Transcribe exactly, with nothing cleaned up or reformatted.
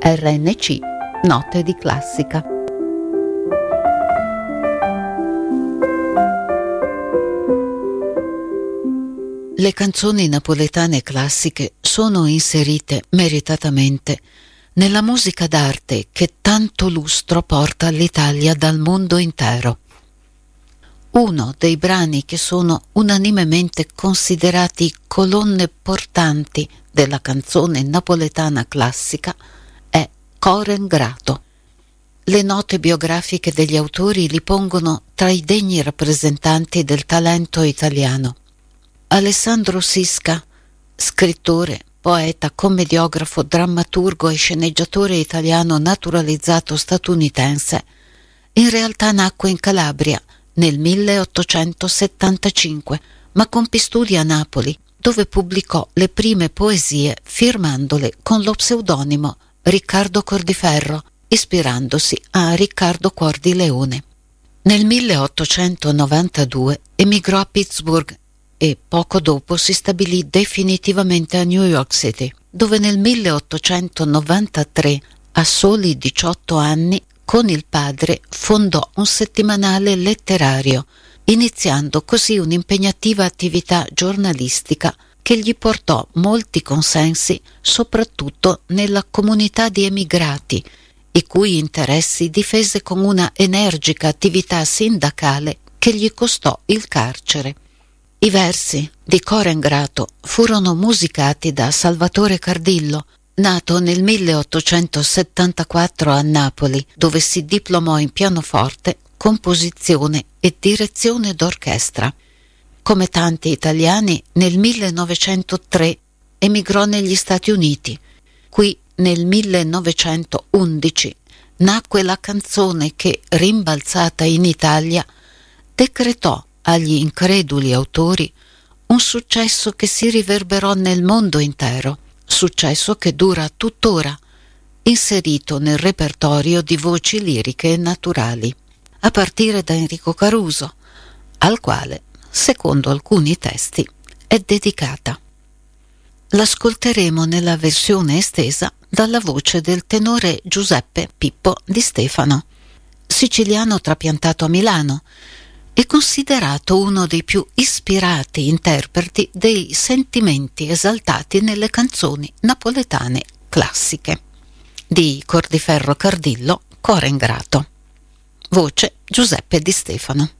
R N C Note di Classica. Le canzoni napoletane classiche sono inserite meritatamente nella musica d'arte che tanto lustro porta all'Italia dal mondo intero. Uno dei brani che sono unanimemente considerati colonne portanti della canzone napoletana classica è Core Ingrato. Le note biografiche degli autori li pongono tra i degni rappresentanti del talento italiano. Alessandro Sisca, scrittore, poeta, commediografo, drammaturgo e sceneggiatore italiano naturalizzato statunitense, in realtà nacque in Calabria nel milleottocentosettantacinque, ma compì studi a Napoli, dove pubblicò le prime poesie firmandole con lo pseudonimo Riccardo Cordiferro, ispirandosi a Riccardo Cuor di Leone. Nel milleottocentonovantadue emigrò a Pittsburgh e poco dopo si stabilì definitivamente a New York City, dove nel milleottocentonovantatré, a soli diciotto anni, con il padre fondò un settimanale letterario, iniziando così un'impegnativa attività giornalistica che gli portò molti consensi soprattutto nella comunità di emigrati, i cui interessi difese con una energica attività sindacale che gli costò il carcere. I versi di Core Ingrato furono musicati da Salvatore Cardillo, nato nel milleottocentosettantaquattro a Napoli, dove si diplomò in pianoforte, composizione e direzione d'orchestra. Come tanti italiani, nel millenovecentotre emigrò negli Stati Uniti. Qui nel millenovecentoundici nacque la canzone che, rimbalzata in Italia, decretò agli increduli autori un successo che si riverberò nel mondo intero, successo che dura tuttora, inserito nel repertorio di voci liriche naturali, a partire da Enrico Caruso, al quale, secondo alcuni testi, è dedicata. L'ascolteremo nella versione estesa dalla voce del tenore Giuseppe Pippo Di Stefano, siciliano trapiantato a Milano e considerato uno dei più ispirati interpreti dei sentimenti esaltati nelle canzoni napoletane classiche. Di Cordiferro Cardillo, Core Ingrato. Voce Giuseppe Di Stefano.